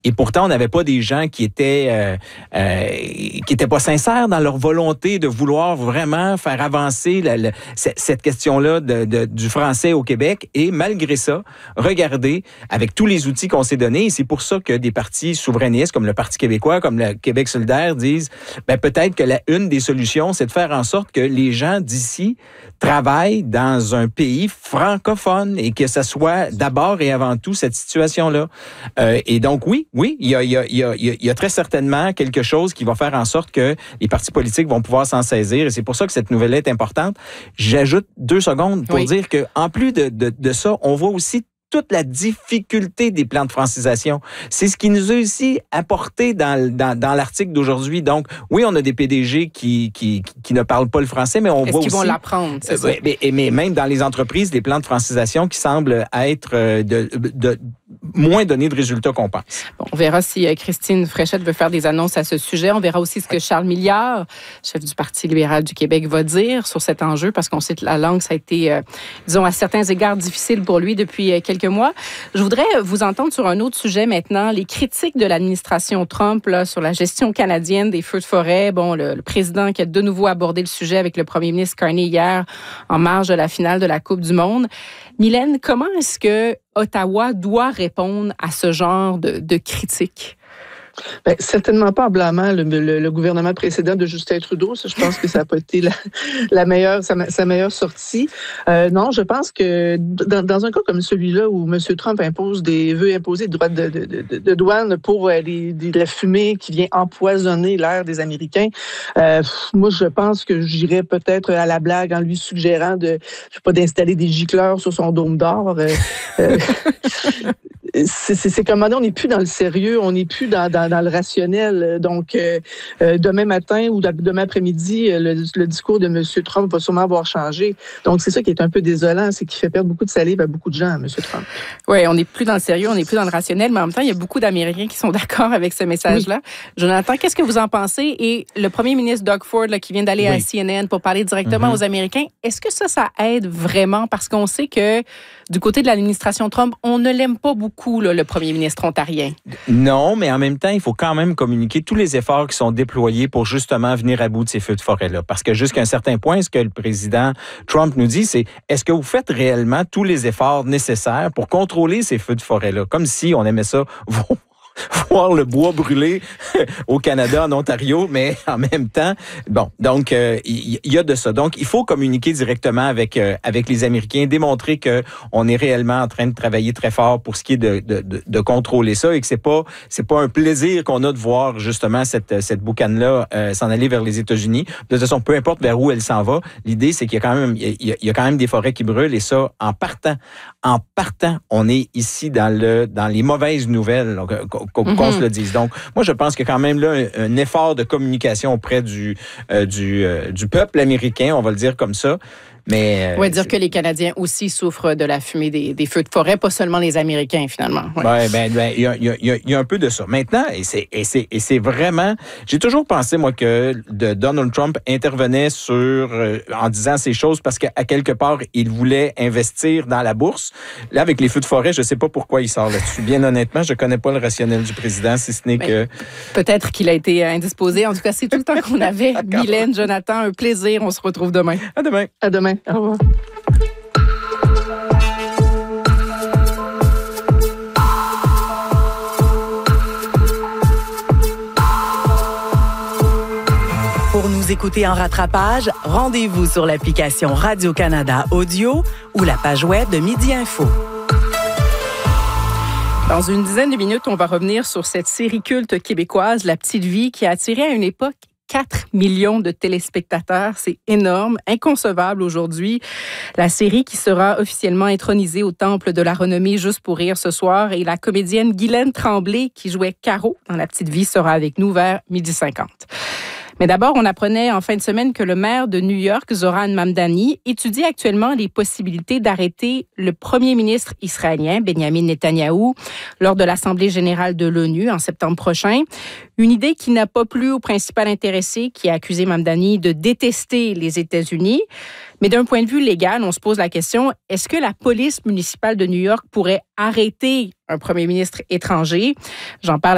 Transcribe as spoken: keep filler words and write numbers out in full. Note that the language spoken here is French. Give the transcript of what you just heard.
Et pourtant, on n'avait pas des gens qui étaient euh, euh, qui étaient pas sincères dans leur volonté de vouloir vraiment faire avancer la, la, cette question-là de, de, du français au Québec. Et malgré ça, regardez, avec tous les outils qu'on s'est donnés, et c'est pour ça que des partis souverainistes comme le Parti québécois, comme le Québec solidaire disent, ben peut-être que la une des solutions, c'est de faire en sorte que les gens d'ici travaillent dans un pays francophone et que ça soit d'abord et avant tout cette situation-là. Euh, et donc, oui, oui, il y a, il y a, il y a, il y a très certainement quelque chose qui va faire en sorte que les partis politiques vont pouvoir s'en saisir. Et c'est pour ça que cette nouvelle est importante. J'ajoute deux secondes pour oui. dire que, en plus de, de, de ça, on voit aussi toute la difficulté des plans de francisation. C'est ce qui nous a aussi apporté dans, dans, dans l'article d'aujourd'hui. Donc, oui, on a des P D G qui, qui, qui ne parlent pas le français, mais on Est-ce voit qu'ils aussi... vont l'apprendre, c'est euh, ça? Mais, mais même dans les entreprises, des plans de francisation qui semblent être de, de moins donner de résultats qu'on pense. Bon, on verra si Christine Fréchette veut faire des annonces à ce sujet. On verra aussi ce que Charles Milliard, chef du Parti libéral du Québec, va dire sur cet enjeu, parce qu'on sait que la langue, ça a été, euh, disons, à certains égards difficile pour lui depuis quelques mois. Je voudrais vous entendre sur un autre sujet maintenant, les critiques de l'administration Trump là, sur la gestion canadienne des feux de forêt. Bon, le, le président qui a de nouveau abordé le sujet avec le premier ministre Carney hier en marge de la finale de la Coupe du monde. Mylène, comment est-ce que Ottawa doit répondre à ce genre de, de critiques? Bien, certainement pas en blâmant le, le, le gouvernement précédent de Justin Trudeau. Ça, je pense que ça n'a pas été la, la meilleure, sa, sa meilleure sortie. Euh, non, je pense que dans, dans un cas comme celui-là où M. Trump impose des, veut imposer des droits de, de, de, de douane pour euh, les, de la fumée qui vient empoisonner l'air des Américains, euh, moi, je pense que j'irais peut-être à la blague en lui suggérant de, je sais pas, d'installer des gicleurs sur son dôme d'or. Euh, euh, C'est, c'est, c'est comme on n'est plus dans le sérieux, on n'est plus dans, dans, dans le rationnel. Donc, euh, euh, demain matin ou demain après-midi, le, le discours de M. Trump va sûrement avoir changé. Donc, c'est ça qui est un peu désolant, c'est qu'il fait perdre beaucoup de salive à beaucoup de gens, M. Trump. Oui, on n'est plus dans le sérieux, on n'est plus dans le rationnel, mais en même temps, il y a beaucoup d'Américains qui sont d'accord avec ce message-là. Oui. Jonathan, qu'est-ce que vous en pensez? Et le premier ministre Doug Ford, là, qui vient d'aller oui. à C N N pour parler directement mm-hmm. aux Américains, est-ce que ça, ça aide vraiment? Parce qu'on sait que du côté de l'administration Trump, on ne l'aime pas beaucoup, là, le premier ministre ontarien. Non, mais en même temps, il faut quand même communiquer tous les efforts qui sont déployés pour justement venir à bout de ces feux de forêt-là. Parce que jusqu'à un certain point, ce que le président Trump nous dit, c'est est-ce que vous faites réellement tous les efforts nécessaires pour contrôler ces feux de forêt-là? Comme si on aimait ça voir le bois brûler au Canada, en Ontario, mais en même temps, bon, donc euh, il y, y a de ça. Donc, il faut communiquer directement avec euh, avec les Américains, démontrer que on est réellement en train de travailler très fort pour ce qui est de de, de, de contrôler ça et que c'est pas c'est pas un plaisir qu'on a de voir justement cette cette boucane-là euh, s'en aller vers les États-Unis. De toute façon, peu importe vers où elle s'en va, l'idée c'est qu'il y a quand même il y a, il y a quand même des forêts qui brûlent et ça en partant en partant, on est ici dans le dans les mauvaises nouvelles. Donc, qu'on mm-hmm. se le dise. Donc, moi, je pense qu'il y a quand même là un, un effort de communication auprès du, euh, du, euh, du peuple américain, on va le dire comme ça. Mais, euh, on va dire que les Canadiens aussi souffrent de la fumée des, des feux de forêt, pas seulement les Américains, finalement. Oui, ouais, ben, ben, il y a, il y a, il y a un peu de ça. Maintenant, et c'est, et c'est, et c'est vraiment... J'ai toujours pensé, moi, que de Donald Trump intervenait sur, euh, en disant ces choses parce qu'à quelque part, il voulait investir dans la bourse. Là, avec les feux de forêt, je ne sais pas pourquoi il sort là-dessus. Bien honnêtement, je ne connais pas le rationnel du président, si ce n'est ben, que... Peut-être qu'il a été indisposé. En tout cas, c'est tout le temps qu'on avait. Mylène, Jonathan, un plaisir. On se retrouve demain. À demain. À demain. Au revoir. Pour nous écouter en rattrapage, rendez-vous sur l'application Radio-Canada Audio ou la page web de Midi Info. Dans une dizaine de minutes, on va revenir sur cette série culte québécoise, La Petite Vie, qui a attiré à une époque quatre millions de téléspectateurs. C'est énorme, inconcevable aujourd'hui. La série qui sera officiellement intronisée au Temple de la Renommée juste pour rire ce soir. Et la comédienne Guylaine Tremblay, qui jouait Caro dans La Petite Vie, sera avec nous vers midi cinquante. Mais d'abord, on apprenait en fin de semaine que le maire de New York, Zoran Mamdani, étudie actuellement les possibilités d'arrêter le premier ministre israélien, Benjamin Netanyahou, lors de l'Assemblée générale de l'ONU en septembre prochain. Une idée qui n'a pas plu au principal intéressé, qui a accusé Mamdani de détester les États-Unis. Mais d'un point de vue légal, on se pose la question, est-ce que la police municipale de New York pourrait arrêter un premier ministre étranger? J'en parle